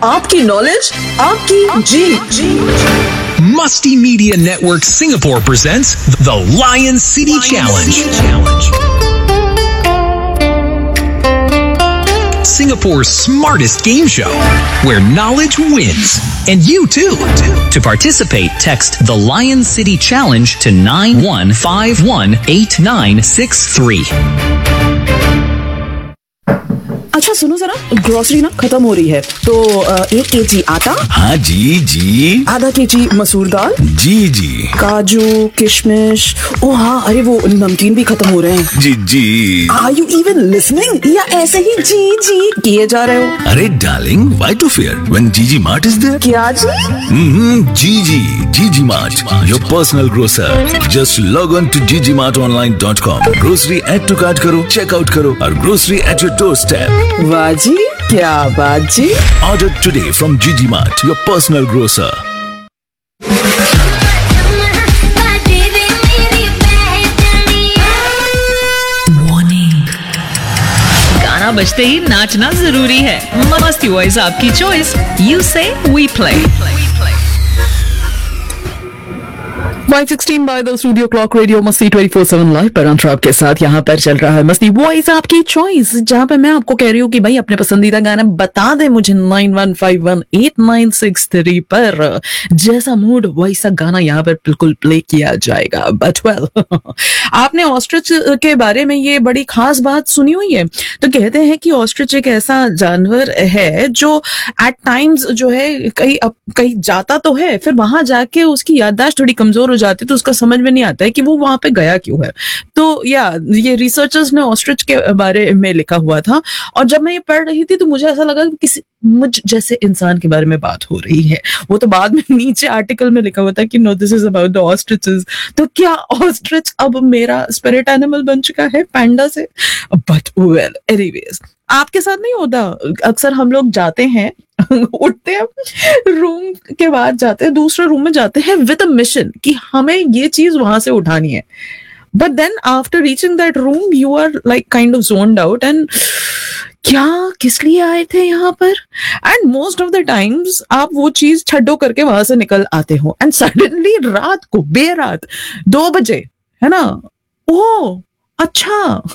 आपकी नॉलेज, आपकी जी। Musty Media Network Singapore presents the Lion City Challenge. Singapore's smartest game show, where knowledge wins. And you too. To participate, text the Lion City Challenge to 91518963. अच्छा सुनो जरा, grocery ना खत्म हो रही है, तो 1 kg आटा। हाँ जी। आधा kg मसूर दाल। जी। काजू, किशमिश। ओ हाँ, अरे वो नमकीन भी खत्म हो रहे हैं। जी। Are you even listening? या ऐसे ही जी किए जा रहे हो? अरे darling, why to fear when GG Mart is there? क्या जी? GG Mart, your personal grocer. Just log on to ggmartonline.com. Grocery add to cart करो, check out करो और grocery at your doorstep. वाह जी, क्या बात जी। Order today from GG Mart, your personal grocer. गाना बजते ही नाचना जरूरी है। मस्ती वॉइस आपकी चॉइस। यू से we play. 5:16 by the studio clock, Radio Masti 24/7 live पर अंतराव के साथ यहाँ पर चल रहा है मस्ती वॉइस आपकी चॉइस, जहाँ पे मैं आपको कह रही हूँ कि भाई अपने पसंदीदा गाना बता दे मुझे 91518963 पर। जैसा मूड वैसा गाना यहाँ पर बिल्कुल प्ले किया जाएगा। बट वेल आपने ऑस्ट्रिच के बारे में ये बड़ी खास बात सुनी हुई है। तो कहते हैं कि ऑस्ट्रिच एक ऐसा जानवर है जो एट टाइम्स जो है कहीं जाता तो है, फिर वहां जाके उसकी याददाश्त थोड़ी कमजोर हो जाती, तो उसका समझ में नहीं आता है कि वो वहां पे गया क्यों है। तो ये रिसर्चर्स ने ऑस्ट्रिच के बारे में लिखा हुआ था, और जब मैं ये पढ़ रही थी तो मुझे ऐसा लगा कि किसी मुझ जैसे इंसान के बारे में बात हो रही है। वो तो बाद में नीचे आर्टिकल में लिखा हुआ था कि no this is about the ostriches. तो क्या ऑस्ट्रिच अब मेरा स्पिरिट एनिमल बन चुका है पैंडा से? बट वेल एनीवेज, आपके साथ नहीं होता? अक्सर हम लोग जाते हैं उठते हैं, रूम के बाद जाते हैं, दूसरे रूम में जाते हैं विद अ मिशन कि हमें ये चीज वहां से उठानी है। But then after reaching that room you are like kind of zoned out and क्या किस लिए आए थे यहाँ पर? And most of the times आप वो चीज छड्डो करके वहां से निकल आते हो, एंड सडनली रात को बेरात 2 बजे, है ना, ओह अच्छा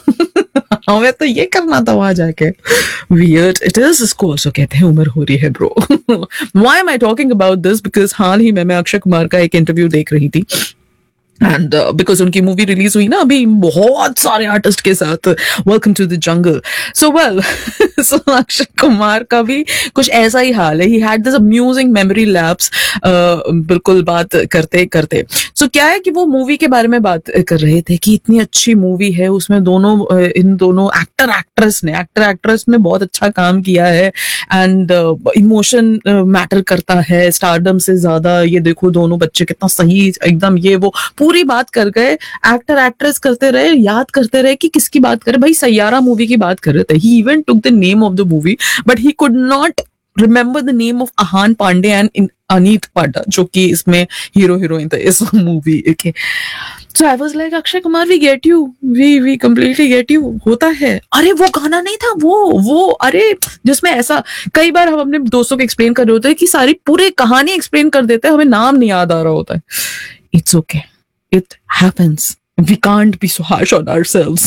हमें तो ये करना था वहां जाके। Weird it is. इसको also कहते हैं उम्र हो रही है bro. Why am I talking about this? Because हाल ही में मैं अक्षय कुमार का एक इंटरव्यू देख रही थी, एंड बिकॉज उनकी मूवी रिलीज हुई ना अभी बहुत सारे आर्टिस्ट के साथ, welcome to the jungle. So well so Akshay Kumar का भी कुछ ऐसा ही हाल है। He had this amusing memory lapse बिल्कुल बात करते करते। सो क्या है कि वो मूवी के बारे में बात कर रहे थे कि इतनी अच्छी मूवी है, उसमें इन दोनों एक्टर एक्ट्रेस ने बहुत अच्छा काम किया है, एंड इमोशन मैटर करता है स्टारडम से ज्यादा। ये देखो दोनों बच्चे कितना सही एकदम ये वो पूरी बात कर गए, एक्टर एक्ट्रेस करते रहे, याद करते रहे कि किसकी बात करे। भाई सैयारा मूवी की बात कर रहे थे। ही even took the name of the movie but he could not remember the name of Ahaan Pandey and Aneet पांडा, जो कि इसमें हीरो हीरोइन थे इस मूवी के। So I was like, Akshay Kumar, we get you, we completely get you। होता है। अरे वो गाना नहीं था वो अरे जिसमें ऐसा कई बार हम अपने दोस्तों को एक्सप्लेन कर रहे होते हैं कि सारी पूरी कहानी एक्सप्लेन कर देते हैं, हमें नाम नहीं याद आ रहा होता है। It's okay, it happens, we can't be so harsh on ourselves।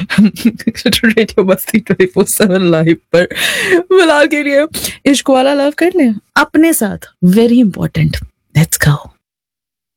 Radio मस्ती 24/7 लाइव पर फिलहाल के लिए इश्क वाला लव कर लें अपने साथ, वेरी इंपॉर्टेंट। Let's go.